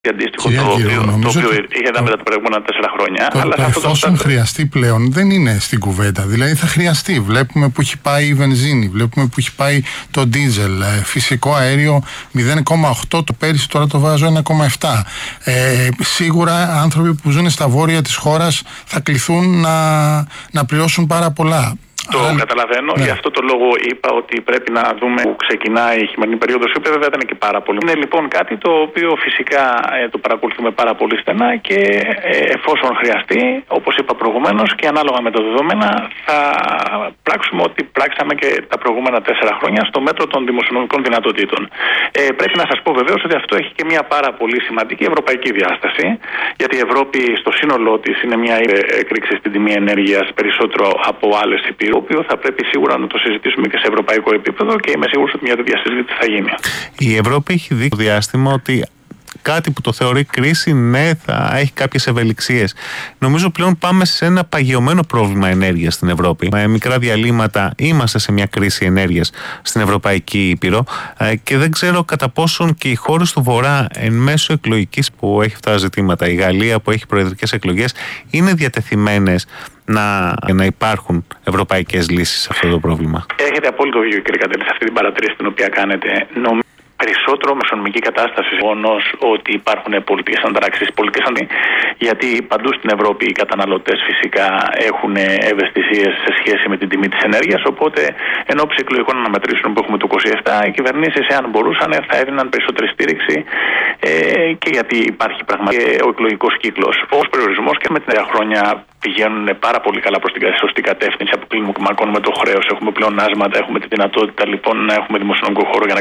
αντίστοιχο το οποίο είδαμε τα προηγούμενα 4 χρόνια. Αλλά εφόσον χρειαστεί πλέον δεν είναι στην κουβέντα. Δηλαδή θα χρειαστεί. Βλέπουμε που έχει πάει η βενζίνη, βλέπουμε που έχει πάει το ντίζελ. Φυσικό αέριο 0,8 το πέρυσι, τώρα το βάζω 1,7. Σίγουρα άνθρωποι που ζουν στα βόρεια της χώρας θα κληθούν να πληρώσουν πάρα πολλά. Το καταλαβαίνω, γι' αυτό το λόγο είπα ότι πρέπει να δούμε που ξεκινάει η χειμερινή περίοδος, η οποία βέβαια δεν είναι και πάρα πολύ. Είναι λοιπόν κάτι το οποίο φυσικά το παρακολουθούμε πάρα πολύ στενά και εφόσον χρειαστεί, όπως είπα προηγουμένως και ανάλογα με τα δεδομένα, θα πράξουμε ό,τι πράξαμε και τα προηγούμενα 4 χρόνια στο μέτρο των δημοσιονομικών δυνατοτήτων. Πρέπει να σας πω βεβαίως ότι αυτό έχει και μια πάρα πολύ σημαντική ευρωπαϊκή διάσταση, γιατί η Ευρώπη στο σύνολό της είναι μια έκρηξη στην τιμή ενέργειας περισσότερο από άλλες υπήρους, το οποίο θα πρέπει σίγουρα να το συζητήσουμε και σε ευρωπαϊκό επίπεδο και είμαι σίγουρος ότι μια τέτοια συζήτηση θα γίνει. Η Ευρώπη έχει δει το διάστημα ότι κάτι που το θεωρεί κρίση, ναι, θα έχει κάποιες ευελιξίες. Νομίζω πλέον πάμε σε ένα παγιωμένο πρόβλημα ενέργειας στην Ευρώπη. Με μικρά διαλύματα είμαστε σε μια κρίση ενέργειας στην Ευρωπαϊκή Ήπειρο και δεν ξέρω κατά πόσον και οι χώρες του Βορρά εν μέσω εκλογικής που έχει αυτά τα ζητήματα, η Γαλλία που έχει προεδρικές εκλογές, είναι διατεθειμένες να υπάρχουν ευρωπαϊκές λύσεις σε αυτό το πρόβλημα. Έχετε απόλυτο δίκιο, κύριε Καντέλη, σε αυτή την παρατήρηση την οποία κάνετε. Περισσότερο μεσονομική κατάσταση γεγονός ότι υπάρχουν πολιτικές ανταράξεις, γιατί παντού στην Ευρώπη οι καταναλωτές φυσικά έχουν ευαισθησίες σε σχέση με την τιμή της ενέργειας. Οπότε, εν ώψη εκλογικών αναμετρήσεων που έχουμε το 27, οι κυβερνήσεις, εάν μπορούσαν, θα έδιναν περισσότερη στήριξη και γιατί υπάρχει πραγματικά ο εκλογικός κύκλος. Ως περιορισμός και με την χρόνια πηγαίνουν πάρα πολύ καλά προς την σωστή κατεύθυνση. Αποκλειμακώνουμε το χρέος, έχουμε πλεονάσματα, έχουμε τη δυνατότητα λοιπόν να έχουμε δημοσιονομικό χώρο για να